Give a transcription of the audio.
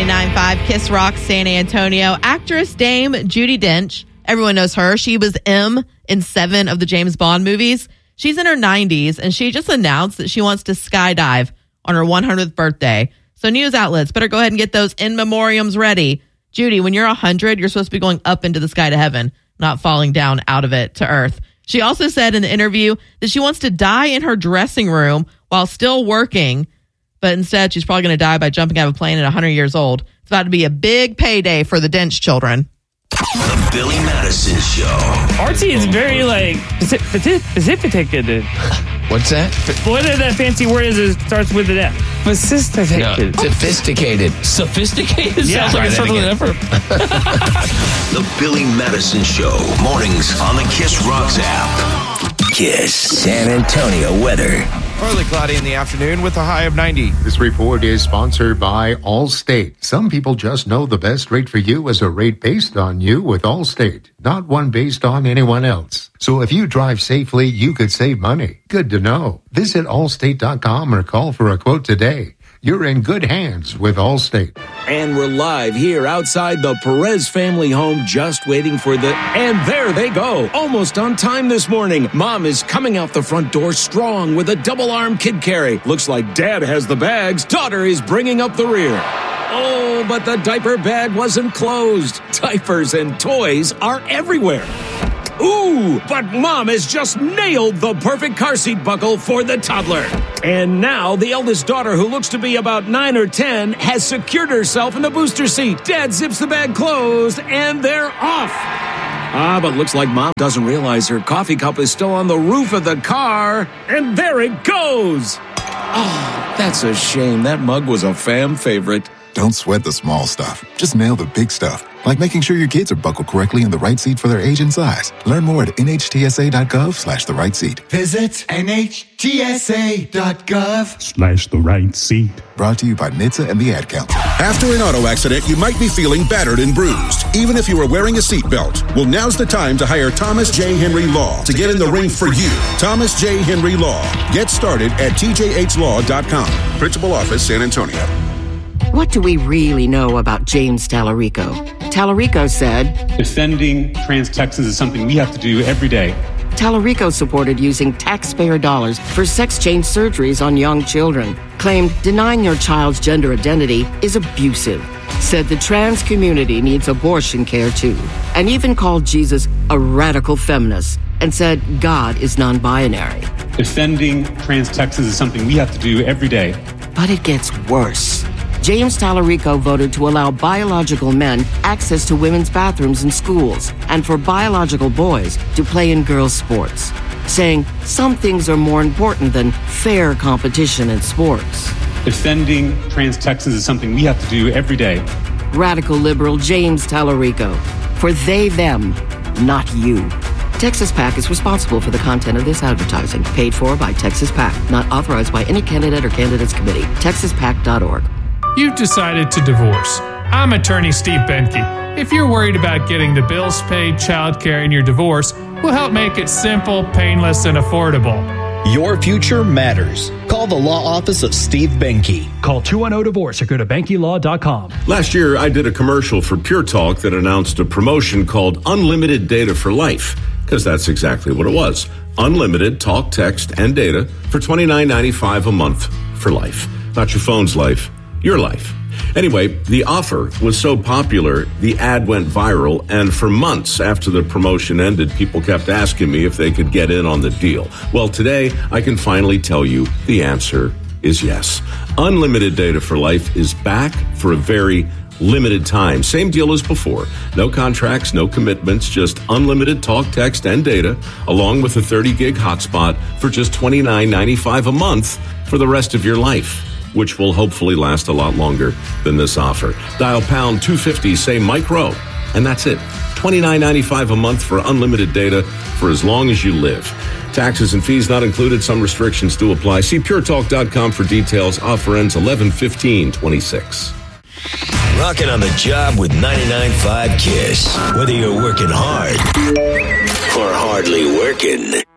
99.5 Kiss Rock San Antonio. Actress Dame Judi Dench. Everyone knows her. She was M in 7 of the James Bond movies. She's in her 90s, and she just announced that she wants to skydive on her 100th birthday. So news outlets better go ahead and get those in memoriams ready. Judy, when you're 100, you're supposed to be going up into the sky to heaven, not falling down out of it to earth. She also said in the interview that she wants to die in her dressing room while still working, but instead she's probably going to die by jumping out of a plane at 100 years old. It's about to be a big payday for the Dench children. The Billy Madison Show. Artsy is very, sophisticated. What's that? What is that fancy word is it starts with an F? Sophisticated. No, sophisticated. Sophisticated? Yeah, Sounds like it starts with an F. The Billy Madison Show. Mornings on the Kiss Rocks app. Kiss San Antonio weather. Partly cloudy in the afternoon with a high of 90. This report is sponsored by Allstate. Some people just know the best rate for you is a rate based on you with Allstate, not one based on anyone else. So if you drive safely, you could save money. Good to know. Visit allstate.com or call for a quote today. You're in good hands with Allstate. And we're live here outside the Perez family home, just waiting for and there they go. Almost on time this morning. Mom is coming out the front door strong with a double-arm kid carry. Looks like Dad has the bags. Daughter is bringing up the rear. Oh, but the diaper bag wasn't closed. Diapers and toys are everywhere. Ooh, but Mom has just nailed the perfect car seat buckle for the toddler. And now the eldest daughter, who looks to be about 9 or 10, has secured herself in the booster seat. Dad zips the bag closed, and they're off. But looks like Mom doesn't realize her coffee cup is still on the roof of the car. And there it goes. Oh, that's a shame. That mug was a fam favorite. Don't sweat the small stuff. Just nail the big stuff, like making sure your kids are buckled correctly in the right seat for their age and size. Learn more at nhtsa.gov/the right seat. Visit nhtsa.gov/the right seat. Brought to you by NHTSA and the Ad Council. After an auto accident, you might be feeling battered and bruised, even if you were wearing a seatbelt. Well, now's the time to hire Thomas J. Henry Law to get in the ring for you. Thomas J. Henry Law. Get started at tjhlaw.com. Principal Office, San Antonio. What do we really know about James Tallarico? Tallarico said, defending trans Texans is something we have to do every day. Tallarico supported using taxpayer dollars for sex change surgeries on young children. Claimed denying your child's gender identity is abusive. Said the trans community needs abortion care too. And even called Jesus a radical feminist. And said God is non-binary. Defending trans Texans is something we have to do every day. But it gets worse. James Tallarico voted to allow biological men access to women's bathrooms in schools and for biological boys to play in girls' sports, saying some things are more important than fair competition in sports. Defending trans Texans is something we have to do every day. Radical liberal James Tallarico. For they, them, not you. Texas PAC is responsible for the content of this advertising. Paid for by Texas PAC. Not authorized by any candidate or candidates committee. TexasPAC.org. You've decided to divorce. I'm attorney Steve Benke. If you're worried about getting the bills paid, childcare, and your divorce, we'll help make it simple, painless, and affordable. Your future matters. Call the law office of Steve Benke. Call 210-DIVORCE or go to BenkeLaw.com. Last year, I did a commercial for Pure Talk that announced a promotion called Unlimited Data for Life, because that's exactly what it was. Unlimited talk, text, and data for $29.95 a month for life. Not your phone's life. Your life. Anyway, the offer was so popular, the ad went viral, and for months after the promotion ended, people kept asking me if they could get in on the deal. Well, today, I can finally tell you the answer is yes. Unlimited Data for Life is back for a very limited time. Same deal as before. No contracts, no commitments, just unlimited talk, text, and data, along with a 30-gig hotspot for just $29.95 a month for the rest of your life, which will hopefully last a lot longer than this offer. Dial pound 250, say Mike Rowe, and that's it. $29.95 a month for unlimited data for as long as you live. Taxes and fees not included. Some restrictions do apply. See puretalk.com for details. Offer ends 11/15/26. Rocking on the job with 99.5 Kiss. Whether you're working hard or hardly working.